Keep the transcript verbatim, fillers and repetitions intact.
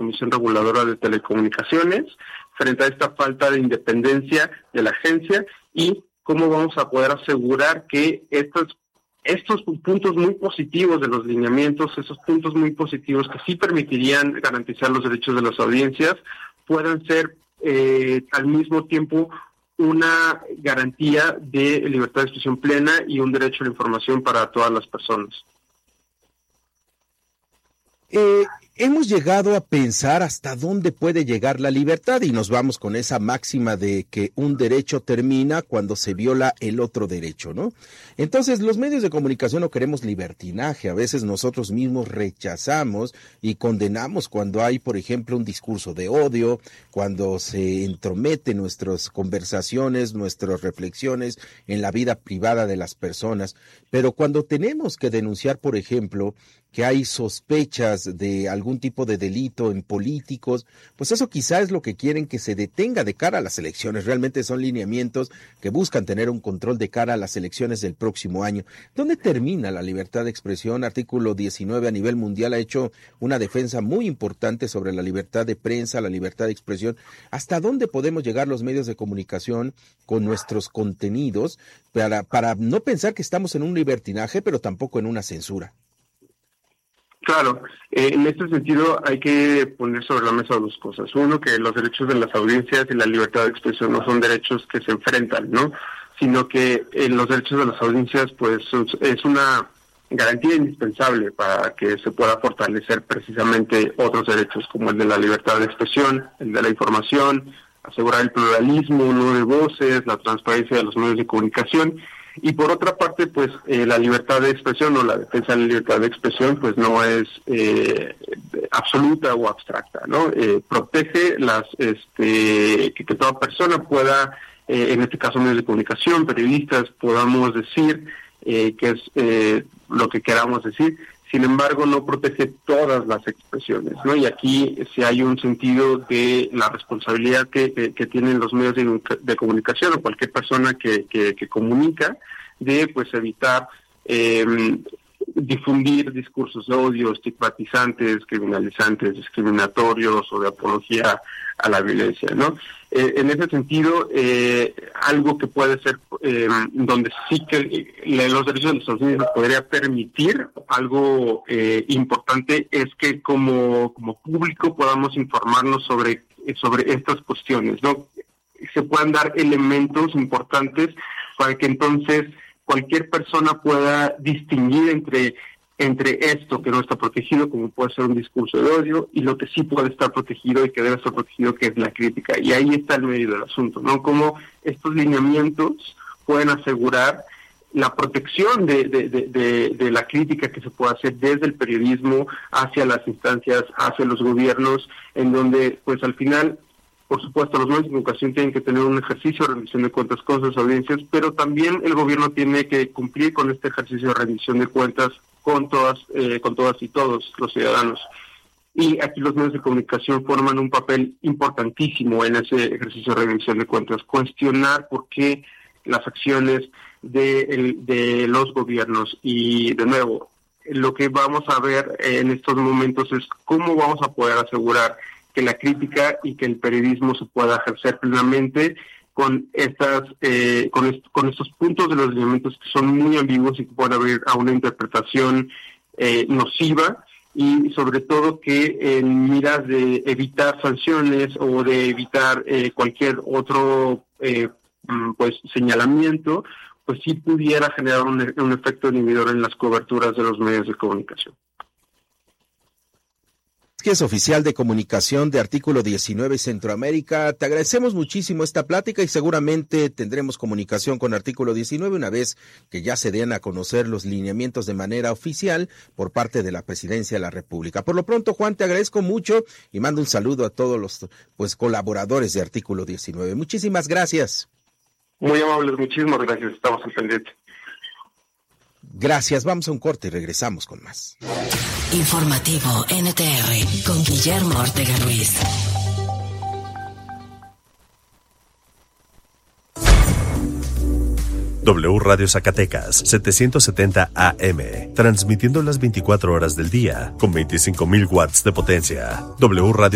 Comisión Reguladora de Telecomunicaciones frente a esta falta de independencia de la agencia y cómo vamos a poder asegurar que estos, estos puntos muy positivos de los lineamientos, esos puntos muy positivos que sí permitirían garantizar los derechos de las audiencias, puedan ser eh, al mismo tiempo una garantía de libertad de expresión plena y un derecho a la información para todas las personas. Eh, hemos llegado a pensar hasta dónde puede llegar la libertad y nos vamos con esa máxima de que un derecho termina cuando se viola el otro derecho, ¿no? Entonces, los medios de comunicación no queremos libertinaje, a veces nosotros mismos rechazamos y condenamos cuando hay, por ejemplo, un discurso de odio, cuando se entromete nuestras conversaciones, nuestras reflexiones en la vida privada de las personas, pero cuando tenemos que denunciar, por ejemplo, que hay sospechas de algún tipo de delito en políticos, pues eso quizá es lo que quieren que se detenga de cara a las elecciones. Realmente son lineamientos que buscan tener un control de cara a las elecciones del próximo año. ¿Dónde termina la libertad de expresión? Artículo diecinueve a nivel mundial ha hecho una defensa muy importante sobre la libertad de prensa, la libertad de expresión. ¿Hasta dónde podemos llegar los medios de comunicación con nuestros contenidos para, para no pensar que estamos en un libertinaje, pero tampoco en una censura? Claro, eh, en este sentido hay que poner sobre la mesa dos cosas. Uno, que los derechos de las audiencias y la libertad de expresión no son derechos que se enfrentan, ¿no? Sino que eh, los derechos de las audiencias, pues, es una garantía indispensable para que se pueda fortalecer precisamente otros derechos, como el de la libertad de expresión, el de la información, asegurar el pluralismo, no de voces, la transparencia de los medios de comunicación. Y por otra parte, pues eh, la libertad de expresión o la defensa de la libertad de expresión, pues no es eh, absoluta o abstracta, ¿no? Eh, protege las, este, que, que toda persona pueda, eh, en este caso medios de comunicación, periodistas, podamos decir eh, que es eh, lo que queramos decir. Sin embargo, no protege todas las expresiones, ¿no? Y aquí sí hay un sentido de la responsabilidad que, que, que tienen los medios de, de comunicación o cualquier persona que, que, que comunica, de pues evitar eh, difundir discursos de odio, estigmatizantes, criminalizantes, discriminatorios o de apología a la violencia, ¿no? Eh, en ese sentido, eh, algo que puede ser eh, donde sí que eh, los derechos de los audiencias podría permitir algo eh, importante es que como como público podamos informarnos sobre sobre estas cuestiones, ¿no? Se puedan dar elementos importantes para que entonces cualquier persona pueda distinguir entre entre esto que no está protegido, como puede ser un discurso de odio, y lo que sí puede estar protegido y que debe estar protegido, que es la crítica. Y ahí está el medio del asunto, ¿no? Cómo estos lineamientos pueden asegurar la protección de, de, de, de, de la crítica que se puede hacer desde el periodismo hacia las instancias, hacia los gobiernos, en donde, pues al final, por supuesto, los medios de comunicación tienen que tener un ejercicio de rendición de cuentas con sus audiencias, pero también el gobierno tiene que cumplir con este ejercicio de rendición de cuentas con todas, eh, con todas y todos los ciudadanos. Y aquí los medios de comunicación forman un papel importantísimo en ese ejercicio de rendición de cuentas, cuestionar por qué las acciones de, el, de los gobiernos. Y de nuevo, lo que vamos a ver en estos momentos es cómo vamos a poder asegurar que la crítica y que el periodismo se pueda ejercer plenamente con estas eh, con, est- con estos puntos de los lineamientos que son muy ambiguos y que pueden abrir a una interpretación eh, nociva, y sobre todo que en miras de evitar sanciones o de evitar eh, cualquier otro eh, pues señalamiento, pues sí pudiera generar un, un efecto inhibidor en las coberturas de los medios de comunicación. Que es oficial de comunicación de Artículo diecinueve Centroamérica. Te agradecemos muchísimo esta plática y seguramente tendremos comunicación con Artículo diecinueve una vez que ya se den a conocer los lineamientos de manera oficial por parte de la Presidencia de la República. Por lo pronto, Juan, te agradezco mucho y mando un saludo a todos los pues colaboradores de Artículo diecinueve. Muchísimas gracias. Muy amables, muchísimas gracias. Estamos al pendiente. Gracias, vamos a un corte y regresamos con más. Informativo N T R con Guillermo Ortega Ruiz. W Radio Zacatecas, setecientos setenta A M, transmitiendo las veinticuatro horas del día, con veinticinco mil watts de potencia. W Radio